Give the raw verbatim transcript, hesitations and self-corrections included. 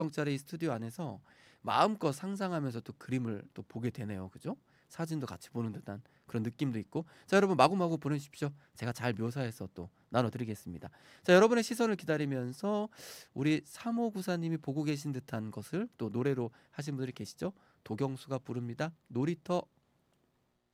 평짜리 스튜디오 안에서 마음껏 상상하면서 또 그림을 또 보게 되네요. 그죠? 사진도 같이 보는 듯한 그런 느낌도 있고. 자, 여러분 마구마구 보내주십시오. 제가 잘 묘사해서 또 나눠드리겠습니다. 자, 여러분의 시선을 기다리면서 우리 삼오구사 님이 보고 계신 듯한 것을 또 노래로 하신 분들이 계시죠? 도경수가 부릅니다. 놀이터